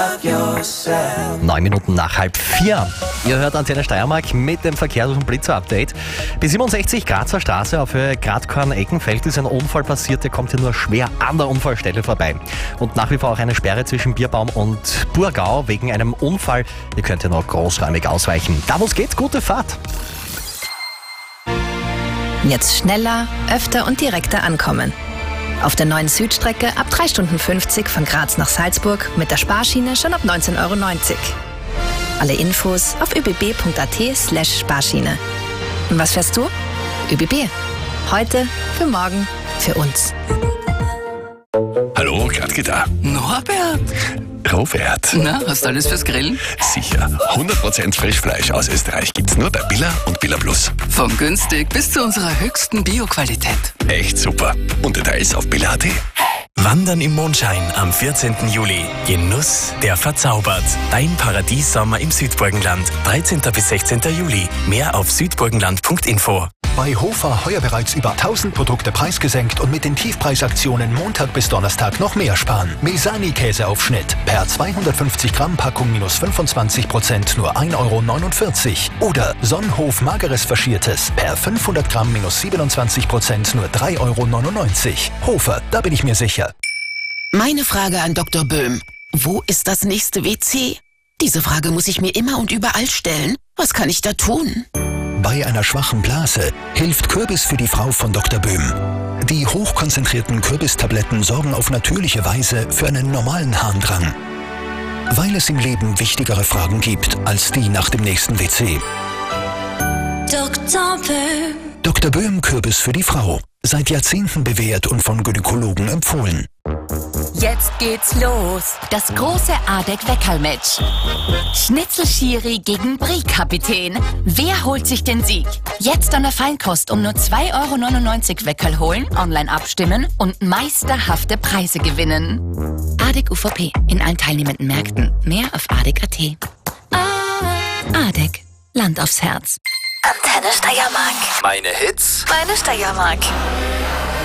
9 Minuten nach 3:30. Ihr hört Antenne Steiermark mit dem Verkehrs- und Blitzer-Update. Bis 67 Grazer Straße auf Höhe Gradkorn-Eckenfeld ist ein Unfall passiert, der kommt hier nur schwer an der Unfallstelle vorbei. Und nach wie vor auch eine Sperre zwischen Bierbaum und Burgau wegen einem Unfall. Ihr könnt ja noch großräumig ausweichen. Da wo es geht, gute Fahrt. Jetzt schneller, öfter und direkter ankommen. Auf der neuen Südstrecke ab 3 Stunden 50 von Graz nach Salzburg mit der Sparschiene schon ab 19,90 €. Alle Infos auf öbb.at/Sparschiene. Und was fährst du? ÖBB. Heute, für morgen, für uns. Hallo, Gladke da. Norbert! Robert. Na, hast du alles fürs Grillen? Sicher. 100% Frischfleisch aus Österreich gibt's nur bei Billa und Billa Plus. Von günstig bis zu unserer höchsten Bio-Qualität. Echt super. Und Details auf billa.at. Wandern im Mondschein am 14. Juli. Genuss, der verzaubert. Dein Paradiessommer im Südburgenland. 13. bis 16. Juli. Mehr auf südburgenland.info. Bei Hofer heuer bereits über 1000 Produkte preisgesenkt und mit den Tiefpreisaktionen Montag bis Donnerstag noch mehr sparen. Mesani-Käseaufschnitt per 250 Gramm Packung minus 25% nur 1,49 € oder Sonnenhof Mageres Faschiertes per 500 Gramm minus 27% nur 3,99 €. Hofer, da bin ich mir sicher. Meine Frage an Dr. Böhm. Wo ist das nächste WC? Diese Frage muss ich mir immer und überall stellen. Was kann ich da tun? Bei einer schwachen Blase hilft Kürbis für die Frau von Dr. Böhm. Die hochkonzentrierten Kürbistabletten sorgen auf natürliche Weise für einen normalen Harndrang. Weil es im Leben wichtigere Fragen gibt als die nach dem nächsten WC. Dr. Böhm. Dr. Böhm Kürbis für die Frau. Seit Jahrzehnten bewährt und von Gynäkologen empfohlen. Jetzt geht's los. Das große ADEC-Weckerl-Match. Schnitzel-Schiri gegen Brie-Kapitän. Wer holt sich den Sieg? Jetzt an der Feinkost um nur 2,99 € Weckerl holen, online abstimmen und meisterhafte Preise gewinnen. ADEC UVP in allen teilnehmenden Märkten. Mehr auf ADEC.at. ADEC. Land aufs Herz. Antenne Steiermark. Meine Hits. Meine Steiermark.